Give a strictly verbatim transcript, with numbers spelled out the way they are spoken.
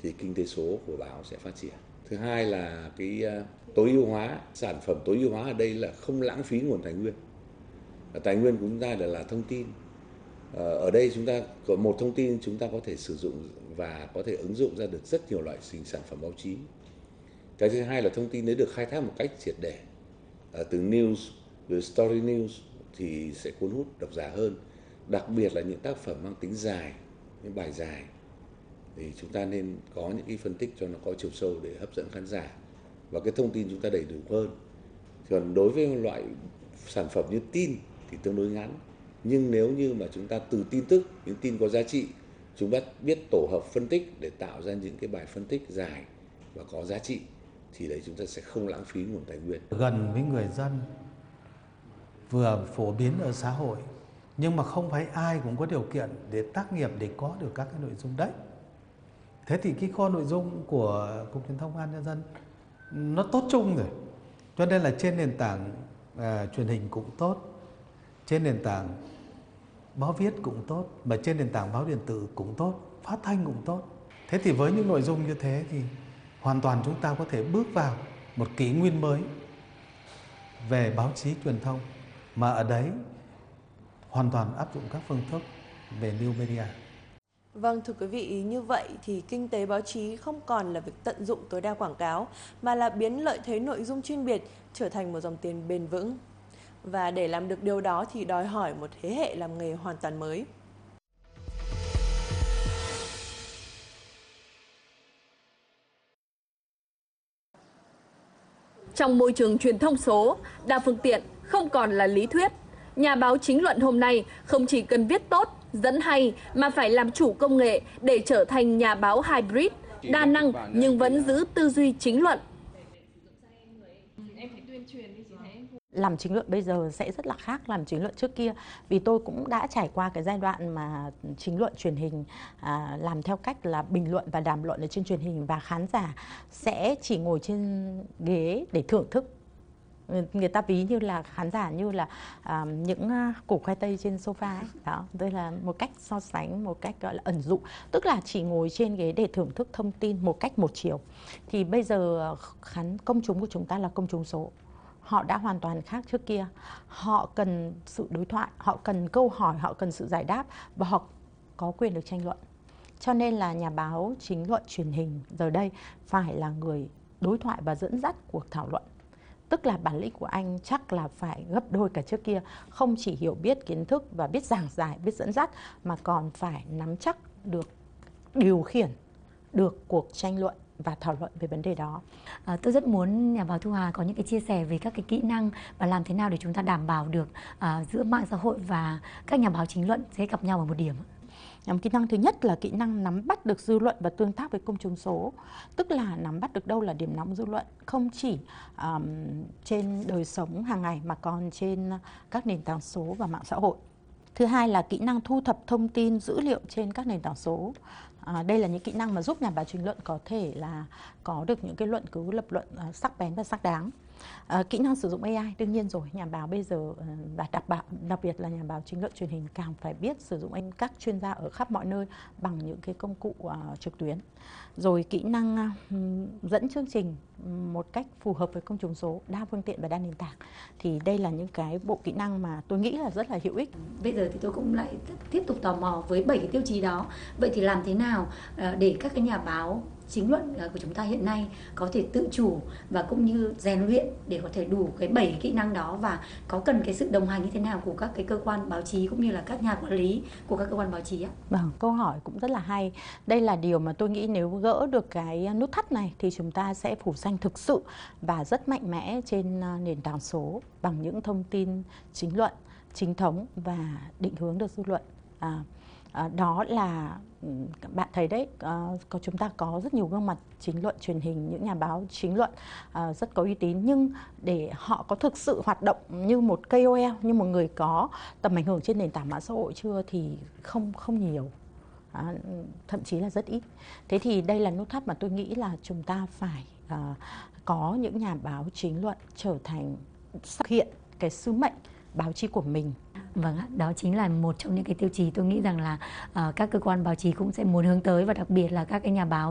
thì kinh tế số của báo sẽ phát triển. Thứ hai là cái tối ưu hóa, sản phẩm tối ưu hóa ở đây là không lãng phí nguồn tài nguyên. Tài nguyên của chúng ta là, là thông tin. Ở đây chúng ta có một thông tin chúng ta có thể sử dụng và có thể ứng dụng ra được rất nhiều loại hình sản phẩm báo chí. Cái thứ hai là thông tin đấy được khai thác một cách triệt để. Từ news, từ story news thì sẽ cuốn hút độc giả hơn. Đặc biệt là những tác phẩm mang tính dài, những bài dài thì chúng ta nên có những cái phân tích cho nó có chiều sâu để hấp dẫn khán giả và cái thông tin chúng ta đầy đủ hơn. Còn đối với loại sản phẩm như tin thì tương đối ngắn, nhưng nếu như mà chúng ta từ tin tức, những tin có giá trị, chúng ta biết tổ hợp phân tích để tạo ra những cái bài phân tích dài và có giá trị thì đấy chúng ta sẽ không lãng phí nguồn tài nguyên. Gần với người dân, vừa phổ biến ở xã hội, nhưng mà không phải ai cũng có điều kiện để tác nghiệp để có được các cái nội dung đấy. Thế thì cái kho nội dung của Cục Truyền thông Công an Nhân dân nó tốt chung rồi. Cho nên là trên nền tảng à, truyền hình cũng tốt, trên nền tảng báo viết cũng tốt, mà trên nền tảng báo điện tử cũng tốt, phát thanh cũng tốt. Thế thì với những nội dung như thế thì hoàn toàn chúng ta có thể bước vào một kỷ nguyên mới về báo chí truyền thông, mà ở đấy hoàn toàn áp dụng các phương thức về new media. Vâng, thưa quý vị, như vậy thì kinh tế báo chí không còn là việc tận dụng tối đa quảng cáo, mà là biến lợi thế nội dung chuyên biệt trở thành một dòng tiền bền vững. Và để làm được điều đó thì đòi hỏi một thế hệ làm nghề hoàn toàn mới. Trong môi trường truyền thông số, đa phương tiện không còn là lý thuyết. Nhà báo chính luận hôm nay không chỉ cần viết tốt, dẫn hay mà phải làm chủ công nghệ để trở thành nhà báo hybrid, đa năng nhưng vẫn giữ tư duy chính luận. Làm chính luận bây giờ sẽ rất là khác làm chính luận trước kia, vì tôi cũng đã trải qua cái giai đoạn mà chính luận truyền hình à, làm theo cách là bình luận và đàm luận ở trên truyền hình, và khán giả sẽ chỉ ngồi trên ghế để thưởng thức. Người ta ví như là khán giả như là à, những củ khoai tây trên sofa ấy. Đó, đây là một cách so sánh, một cách gọi là ẩn dụ, tức là chỉ ngồi trên ghế để thưởng thức thông tin một cách một chiều. Thì bây giờ khán công chúng của chúng ta là công chúng số. Họ đã hoàn toàn khác trước kia. Họ cần sự đối thoại, họ cần câu hỏi, họ cần sự giải đáp, và họ có quyền được tranh luận. Cho nên là nhà báo chính luận truyền hình giờ đây phải là người đối thoại và dẫn dắt cuộc thảo luận. Tức là bản lĩnh của anh chắc là phải gấp đôi cả trước kia. Không chỉ hiểu biết kiến thức và biết giảng giải, biết dẫn dắt, mà còn phải nắm chắc được điều khiển được cuộc tranh luận và thảo luận về vấn đề đó. À, tôi rất muốn nhà báo Thu Hà có những cái chia sẻ về các cái kỹ năng và làm thế nào để chúng ta đảm bảo được à, giữa mạng xã hội và các nhà báo chính luận sẽ gặp nhau ở một điểm. Kỹ năng thứ nhất là kỹ năng nắm bắt được dư luận và tương tác với công chúng số. Tức là nắm bắt được đâu là điểm nóng dư luận, không chỉ um, trên đời sống hàng ngày mà còn trên các nền tảng số và mạng xã hội. Thứ hai là kỹ năng thu thập thông tin, dữ liệu trên các nền tảng số. À, đây là những kỹ năng mà giúp nhà báo chính luận có thể là có được những cái luận cứ lập luận uh, sắc bén và xác đáng. À, kỹ năng sử dụng a i đương nhiên rồi, nhà báo bây giờ và đặc, đặc biệt là nhà báo chính luận truyền hình càng phải biết sử dụng các chuyên gia ở khắp mọi nơi bằng những cái công cụ uh, trực tuyến. Rồi kỹ năng uh, dẫn chương trình một cách phù hợp với công chúng số, đa phương tiện và đa nền tảng. Thì đây là những cái bộ kỹ năng mà tôi nghĩ là rất là hữu ích. Bây giờ thì tôi cũng lại tiếp tục tò mò với bảy cái tiêu chí đó. Vậy thì làm thế nào uh, để các cái nhà báo chính luận của chúng ta hiện nay có thể tự chủ và cũng như rèn luyện để có thể đủ cái bảy kỹ năng đó, và có cần cái sự đồng hành như thế nào của các cái cơ quan báo chí cũng như là các nhà quản lý của các cơ quan báo chí á? Vâng, câu hỏi cũng rất là hay. Đây là điều mà tôi nghĩ nếu gỡ được cái nút thắt này thì chúng ta sẽ phủ xanh thực sự và rất mạnh mẽ trên nền tảng số bằng những thông tin chính luận, chính thống và định hướng được dư luận. À, À, đó là bạn thấy đấy, à, có chúng ta có rất nhiều gương mặt chính luận truyền hình, những nhà báo chính luận à, rất có uy tín, nhưng để họ có thực sự hoạt động như một ca o lờ, như một người có tầm ảnh hưởng trên nền tảng mạng xã hội chưa thì không không nhiều, à, thậm chí là rất ít. Thế thì đây là nút thắt mà tôi nghĩ là chúng ta phải à, có những nhà báo chính luận trở thành thực hiện cái sứ mệnh báo chí của mình. Vâng ạ, đó chính là một trong những cái tiêu chí tôi nghĩ rằng là uh, các cơ quan báo chí cũng sẽ muốn hướng tới, và đặc biệt là các cái nhà báo